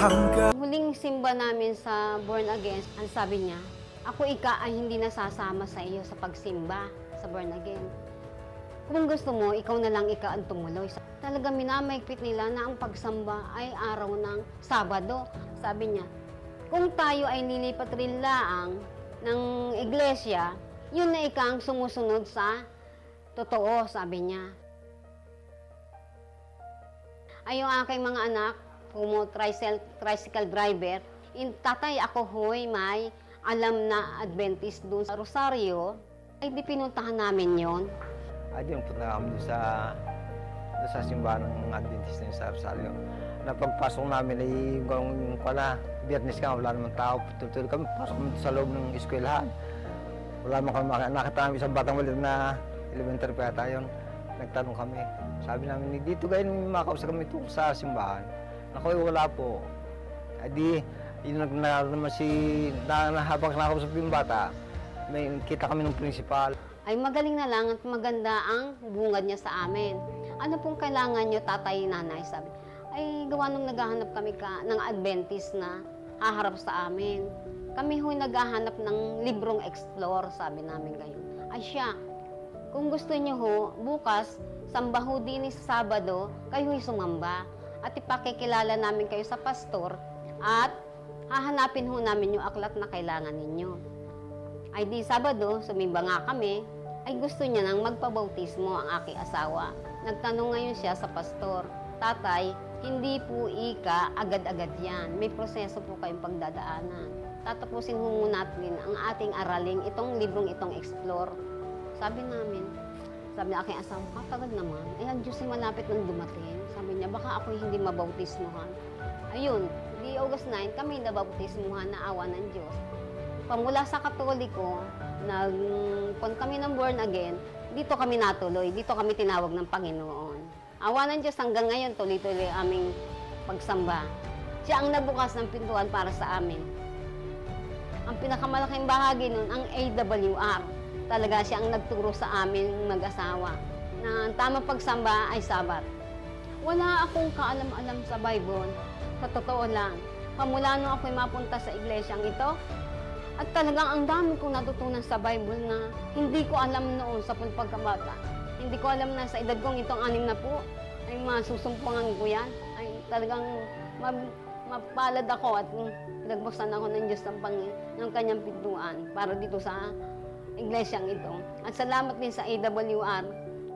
Huling simba namin sa Born Again, ang sabi niya, ako ay hindi nasasama sa iyo sa pagsimba sa Born Again. Kung gusto mo, ikaw na lang ang tumuloy. Talaga minamaigpit nila na ang pagsamba ay araw ng Sabado. Sabi niya, kung tayo ay lilipat rin laang ng iglesia, yun na ang sumusunod sa totoo, sabi niya. Ay yung aking mga anak, tricycle driver, tatay ako hoy may alam na Adventist doon sa Rosario, ay di pinuntahan namin yon. Ay di punta kami doon sa simbahan ng Adventist na sa Rosario. Napagpasok namin ay yung pala, Biyernes ka, wala namang tao. Tutuloy kami, pasok kami sa loob ng eskwelahan. Wala naman kami nakita namin isang batang maliit na elementary pa yata yun. Nagtanong kami. Sabi namin, dito kayo makausap kami tungkol sa simbahan. Naku, wala po. Adi, yun naman habang nakausap yung bata, may kita kami ng principal. Ay magaling na lang at maganda ang bungad niya sa amin. Ano pong kailangan niyo, tatay, nanay? Sabi, ay gawa nung naghahanap kami ng Adventist na haharap sa amin. Kami ho'y naghahanap ng librong explore, sabi namin ngayon. Ay siya, kung gusto niyo ho, bukas, sambaho din sa Sabado, kayo ho'y sumamba. At ipakikilala namin kayo sa pastor at hahanapin ho namin yung aklat na kailangan ninyo. Ay di Sabado, sumimba nga kami, ay gusto niya nang magpabautismo ang aking asawa. Nagtanong ngayon siya sa pastor, tatay, hindi po agad-agad yan. May proseso po kayong pagdadaanan. Tatapusin ho muna natin ang ating araling, itong librong itong explore. Sabi namin, sabi ng aking asawa, tagal naman. Ay, ang Diyos ay malapit nang dumating. Sabi niya, baka ako hindi mabautismuhan. Ayun, di August 9, kami nabautismuhan na awa ng Diyos. Pamula sa Katoliko, kung kami ng Born Again, dito kami natuloy, dito kami tinawag ng Panginoon. Awa ng Diyos hanggang ngayon, tuloy-tuloy aming pagsamba. Siya ang nabukas ng pintuan para sa amin. Ang pinakamalaking bahagi nun, ang AWR. Talaga siya ang nagturo sa amin mag-asawa na ang tamang pagsamba ay Sabat. Wala akong kaalam-alam sa Bible. Sa totoo lang, pamula nung ako'y mapunta sa iglesyang ito, at talagang ang dami kong natutunan sa Bible na hindi ko alam noon sa pagkabata. Hindi ko alam na sa edad kong itong 6 na po, ay masusumpungan ko yan. Ay talagang mapalad ako at nagbuksan ako ng Diyos ng kanyang pintuan para dito sa iglesyang ito. At salamat din sa AWR.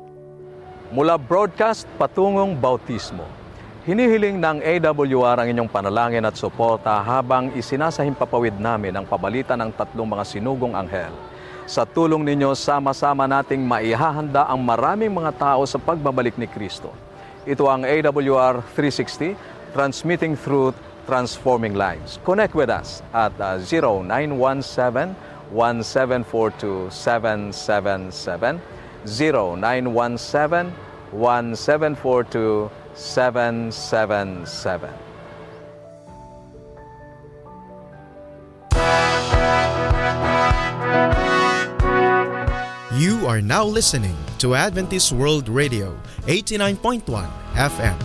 Mula broadcast patungong bautismo, hinihiling ng AWR ang inyong panalangin at suporta habang isinasahimpapawid namin ang pabalita ng 3 mga sinugong anghel. Sa tulong ninyo, sama-sama nating maihahanda ang maraming mga tao sa pagbabalik ni Kristo. Ito ang AWR 360, transmitting truth, transforming lives. Connect with us at 0917-1742-777, 0917-1742-777. You are now listening to Adventist World Radio, 89.1 FM.